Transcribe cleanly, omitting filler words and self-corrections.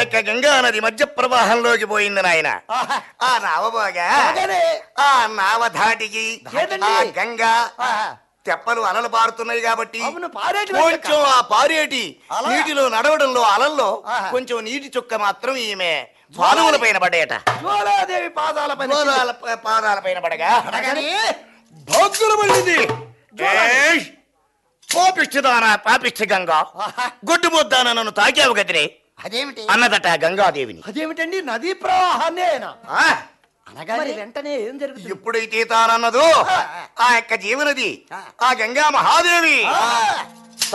యొక్క గంగా నది మధ్య ప్రవాహంలోకి పోయింది నాయన. ఆ నావ బాగా ఆ నావ ధాటికి ఆ గంగా తెప్పలు అలలు పారుతున్నాయి కాబట్టి కొంచెం ఆ పారేటి నీటిలో నడవడంలో అలల్లో కొంచెం నీటి చుక్క మాత్రం ఈమె పాదముల పైన పడ్డాయట. పాదాల పైన పడగా పాపిష్టి గంగా గుడ్డు ముద్దాన నన్ను తాకావు గదిరే అదేమిటి అన్నదట గంగాదేవిని. అదేమిటండి? నదీ ప్రవాహాన్ని అనగానే వెంటనే ఏం జరుగుతుంది? ఎప్పుడైతే తానన్నదో ఆ యొక్క జీవనది ఆ గంగా మహాదేవి